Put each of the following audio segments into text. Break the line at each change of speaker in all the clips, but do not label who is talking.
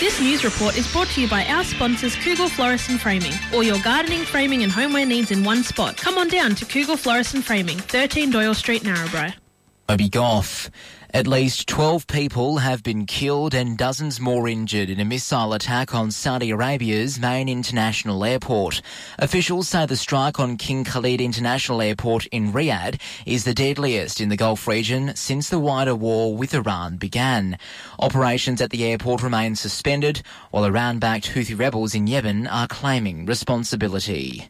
This news report is brought to you by our sponsors Kugel Florist and Framing. All your gardening, framing and homeware needs in one spot. Come on down to Kugel Florist and Framing, 13 Doyle Street, Narrabri.
Moby Goff. At least 12 people have been killed and dozens more injured in a missile attack on Saudi Arabia's main international airport. Officials say the strike on King Khalid International Airport in Riyadh is the deadliest in the Gulf region since the wider war with Iran began. Operations at the airport remain suspended, while Iran-backed Houthi rebels in Yemen are claiming responsibility.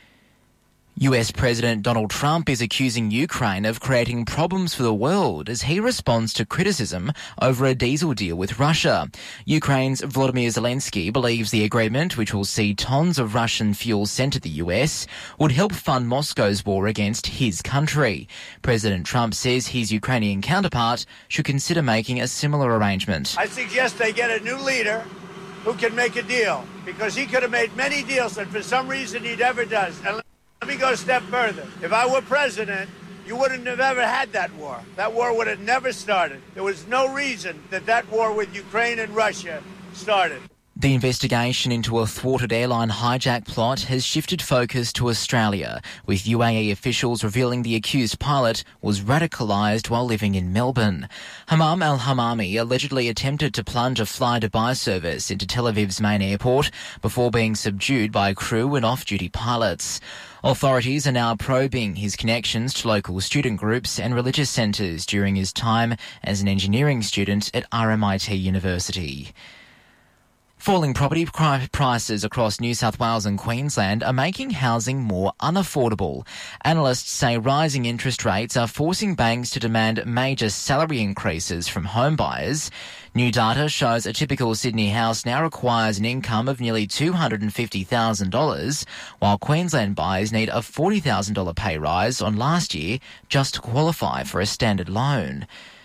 US President Donald Trump is accusing Ukraine of creating problems for the world as he responds to criticism over a diesel deal with Russia. Ukraine's Volodymyr Zelensky believes the agreement, which will see tons of Russian fuel sent to the US, would help fund Moscow's war against his country. President Trump says his Ukrainian counterpart should consider making a similar arrangement.
I suggest they get a new leader who can make a deal, because he could have made many deals and for some reason he never does. And let me go a step further. If I were president, you wouldn't have ever had that war. That war would have never started. There was no reason that war with Ukraine and Russia started.
The investigation into a thwarted airline hijack plot has shifted focus to Australia, with UAE officials revealing the accused pilot was radicalised while living in Melbourne. Hamam al-Hamami allegedly attempted to plunge a Fly Dubai service into Tel Aviv's main airport before being subdued by crew and off-duty pilots. Authorities are now probing his connections to local student groups and religious centres during his time as an engineering student at RMIT University. Falling property prices across New South Wales and Queensland are making housing more unaffordable. Analysts say rising interest rates are forcing banks to demand major salary increases from home buyers. New data shows a typical Sydney house now requires an income of nearly $250,000, while Queensland buyers need a $40,000 pay rise on last year just to qualify for a standard loan.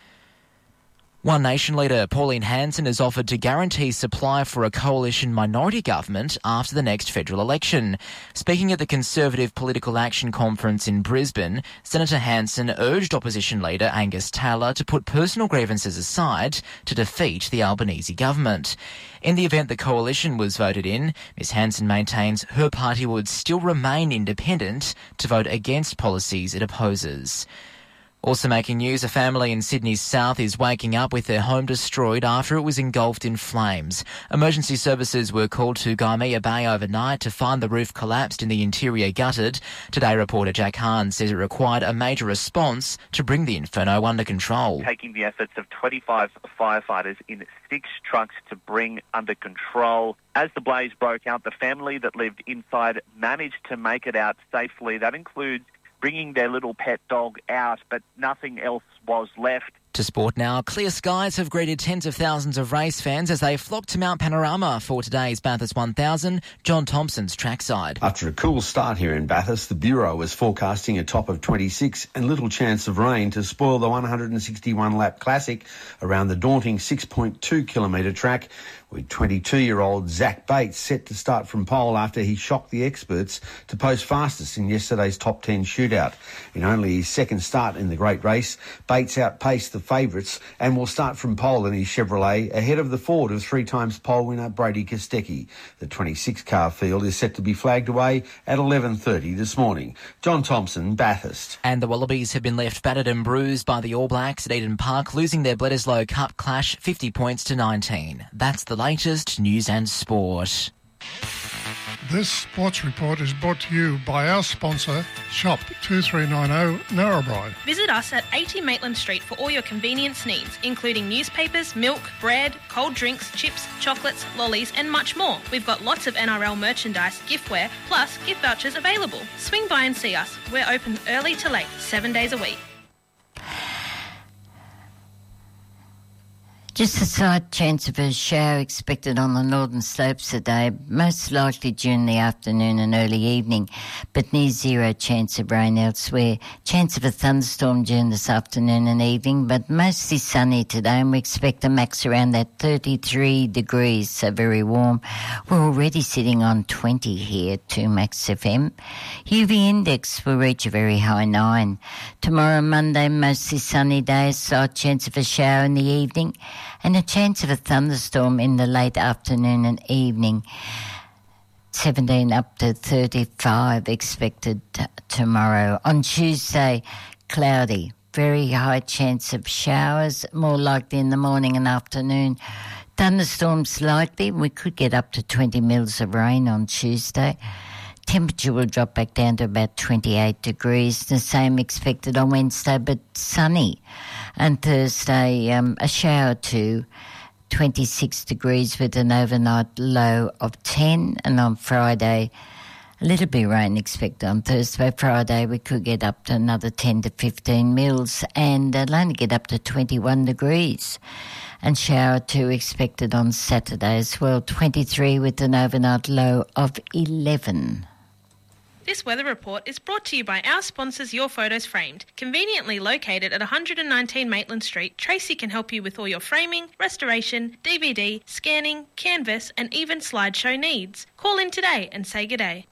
One Nation leader Pauline Hanson has offered to guarantee supply for a coalition minority government after the next federal election. Speaking at the Conservative Political Action Conference in Brisbane, Senator Hanson urged opposition leader Angus Taylor to put personal grievances aside to defeat the Albanese government. In the event the coalition was voted in, Ms Hanson maintains her party would still remain independent to vote against policies it opposes. Also making news, a family in Sydney's south is waking up with their home destroyed after it was engulfed in flames. Emergency services were called to Gaimea Bay overnight to find the roof collapsed and the interior gutted. Today, reporter Jack Hahn says it required a major response to bring the inferno under control.
Taking the efforts of 25 firefighters in 6 trucks to bring under control. As the blaze broke out, the family that lived inside managed to make it out safely. That includes bringing their little pet dog out, but nothing else was left.
To sport now, clear skies have greeted tens of thousands of race fans as they flock to Mount Panorama for today's Bathurst 1000, John Thompson's trackside.
After a cool start here in Bathurst, the Bureau is forecasting a top of 26 and little chance of rain to spoil the 161-lap classic around the daunting 6.2-kilometre track, with 22-year-old Zach Bates set to start from pole after he shocked the experts to post fastest in yesterday's top 10 shootout. In only his second start in the great race, Bates outpaced the favourites and will start from pole in his Chevrolet ahead of the Ford of 3-time pole winner Brady Kostecki. The 26-car field is set to be flagged away at 11:30 this morning. John Thompson, Bathurst.
And the Wallabies have been left battered and bruised by the All Blacks at Eden Park, losing their Bledisloe Cup clash 50 points to 19. That's the latest news and sport.
This sports report is brought to you by our sponsor, Shop 2390 Narrabri.
Visit us at 80 Maitland Street for all your convenience needs, including newspapers, milk, bread, cold drinks, chips, chocolates, lollies and much more. We've got lots of NRL merchandise, giftware, plus gift vouchers available. Swing by and see us. We're open early to late, 7 days a week.
Just a slight chance of a shower expected on the northern slopes today, most likely during the afternoon and early evening, but near zero chance of rain elsewhere. Chance of a thunderstorm during this afternoon and evening, but mostly sunny today, and we expect a max around that 33 degrees, so very warm. We're already sitting on 20 here at 2 Max FM. UV index will reach a very high 9. Tomorrow, Monday, mostly sunny day, slight chance of a shower in the evening. and a chance of a thunderstorm in the late afternoon and evening. 17 up to 35 expected tomorrow. On Tuesday, cloudy. Very high chance of showers, more likely in the morning and afternoon. Thunderstorms likely. We could get up to 20 mils of rain on Tuesday. Temperature will drop back down to about 28 degrees. The same expected on Wednesday, but sunny. And Thursday, a shower too. 26 degrees with an overnight low of 10. And on Friday, a little bit of rain expected on Thursday. Friday, we could get up to another 10 to 15 mils, and it'll only get up to 21 degrees. And shower too expected on Saturday as well, 23 with an overnight low of 11.
This weather report is brought to you by our sponsors Your Photos Framed. Conveniently located at 119 Maitland Street, Tracy can help you with all your framing, restoration, DVD, scanning, canvas and even slideshow needs. Call in today and say good day.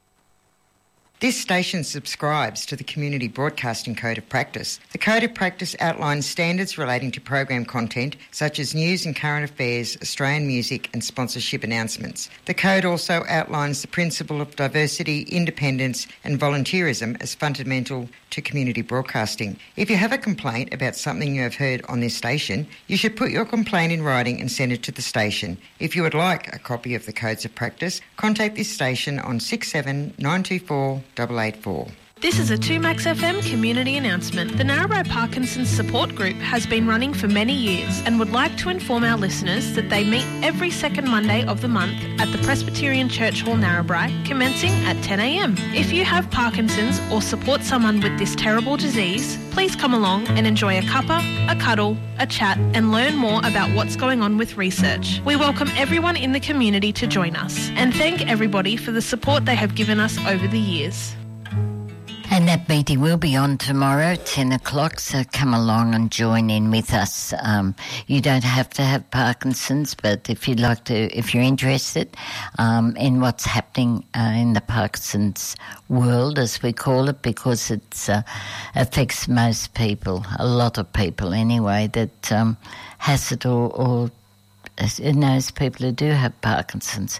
This station subscribes to the Community Broadcasting Code of Practice. The Code of Practice outlines standards relating to program content, such as news and current affairs, Australian music and sponsorship announcements. The Code also outlines the principle of diversity, independence and volunteerism as fundamental to community broadcasting. If you have a complaint about something you have heard on this station, you should put your complaint in writing and send it to the station. If you would like a copy of the Codes of Practice, contact this station on 67924 884.
This is a 2Max FM community announcement. The Narrabri Parkinson's Support Group has been running for many years and would like to inform our listeners that they meet every second Monday of the month at the Presbyterian Church Hall, Narrabri, commencing at 10 a.m. If you have Parkinson's or support someone with this terrible disease, please come along and enjoy a cuppa, a cuddle, a chat and learn more about what's going on with research. We welcome everyone in the community to join us and thank everybody for the support they have given us over the years.
And that meeting will be on tomorrow, 10 o'clock, so come along and join in with us. You don't have to have Parkinson's, but if you'd like to, if you're interested in what's happening in the Parkinson's world, as we call it, because it affects most people, a lot of people anyway, that has it or knows people who do have Parkinson's.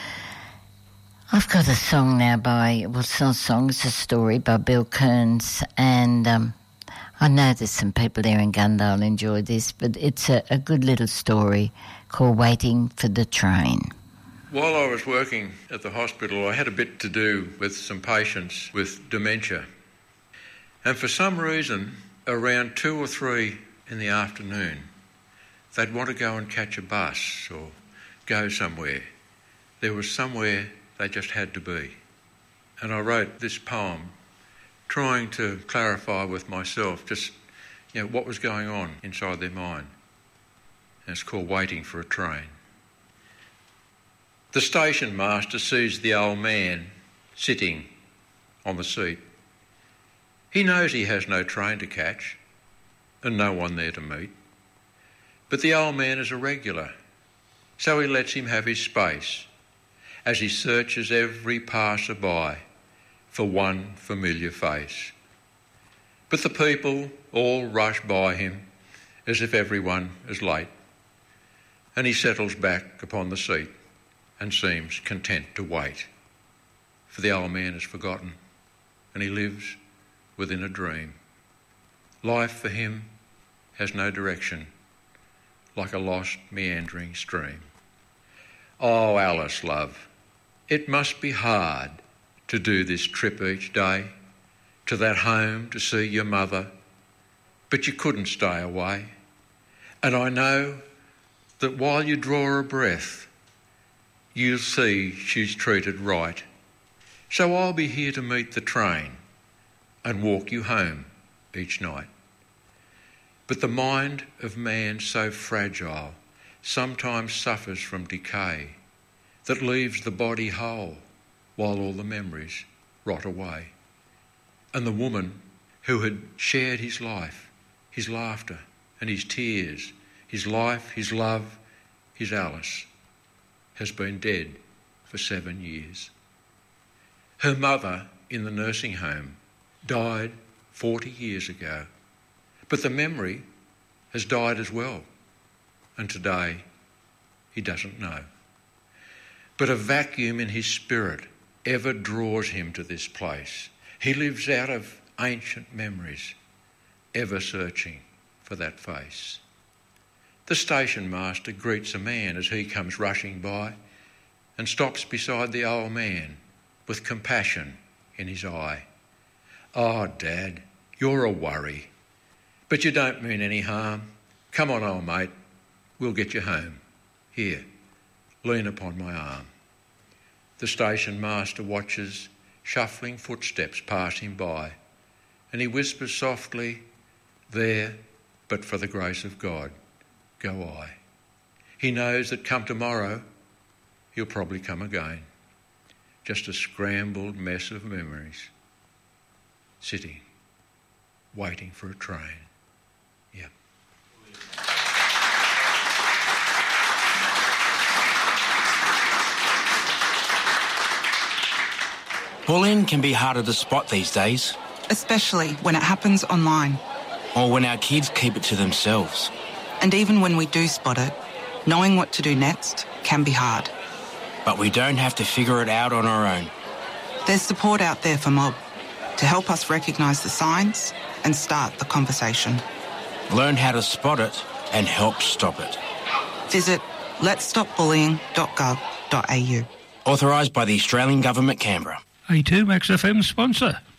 I've got a song now it's not a song, it's a story by Bill Kearns, and I know there's some people there in Gundale enjoy this, but it's a good little story called Waiting for the Train.
While I was working at the hospital, I had a bit to do with some patients with dementia. And for some reason, around 2 or 3 in the afternoon, they'd want to go and catch a bus or go somewhere. There was somewhere they just had to be. And I wrote this poem trying to clarify with myself just, what was going on inside their mind. And it's called Waiting for a Train. The station master sees the old man sitting on the seat. He knows he has no train to catch and no one there to meet. But the old man is a regular, so he lets him have his space as he searches every passer-by for one familiar face. But the people all rush by him as if everyone is late, and he settles back upon the seat and seems content to wait. For the old man is forgotten, and he lives within a dream. Life for him has no direction, like a lost meandering stream. Oh, Alice, love, it must be hard to do this trip each day, to that home to see your mother, but you couldn't stay away. And I know that while you draw a breath, you'll see she's treated right. So I'll be here to meet the train and walk you home each night. But the mind of man so fragile sometimes suffers from decay that leaves the body whole while all the memories rot away. And the woman who had shared his life, his laughter and his tears, his life, his love, his Alice, has been dead for 7 years. Her mother in the nursing home died 40 years ago, but the memory has died as well, and today he doesn't know. But a vacuum in his spirit ever draws him to this place. He lives out of ancient memories, ever searching for that face. The station master greets a man as he comes rushing by and stops beside the old man with compassion in his eye. "Oh, Dad, you're a worry, but you don't mean any harm. Come on, old mate, we'll get you home. Here, lean upon my arm." The station master watches shuffling footsteps pass him by, and he whispers softly, "There, but for the grace of God, go I." He knows that come tomorrow, he'll probably come again. Just a scrambled mess of memories, sitting, waiting for a train. Yeah.
Bullying can be harder to spot these days.
Especially when it happens online.
Or when our kids keep it to themselves.
And even when we do spot it, knowing what to do next can be hard.
But we don't have to figure it out on our own.
There's support out there for Mob to help us recognise the signs and start the conversation.
Learn how to spot it and help stop it.
Visit letsstopbullying.gov.au.
Authorised by the Australian Government, Canberra.
A2 Max FM sponsor.